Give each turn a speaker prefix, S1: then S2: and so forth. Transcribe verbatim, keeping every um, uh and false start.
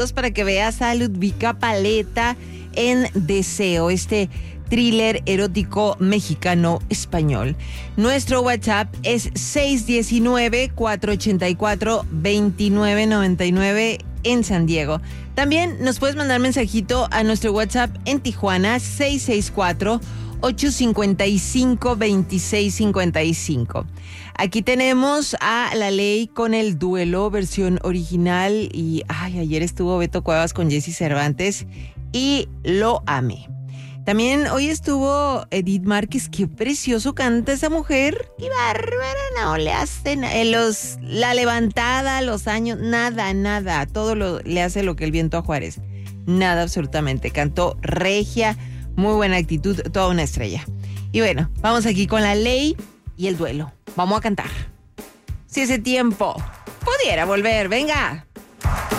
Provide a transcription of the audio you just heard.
S1: para que veas a Ludvika Paleta en Deseo, este thriller erótico mexicano-español. Nuestro WhatsApp es seis uno nueve, cuatro ocho cuatro, dos nueve nueve nueve en San Diego. También nos puedes mandar mensajito a nuestro WhatsApp en Tijuana, seis seis cuatro, ocho cinco cinco, dos seis cinco cinco. Aquí tenemos a La Ley con El Duelo, versión original. Y ay, ayer estuvo Beto Cuevas con Jessy Cervantes y lo amé. También hoy estuvo Edith Márquez. Qué precioso canta esa mujer. Qué bárbara, no le hacen eh, los, la levantada, los años, nada, nada. Todo lo, le hace lo que el viento a Juárez. Nada, absolutamente. Cantó regia, muy buena actitud, toda una estrella. Y bueno, vamos aquí con La Ley y El Duelo. Vamos a cantar. Si ese tiempo pudiera volver, venga.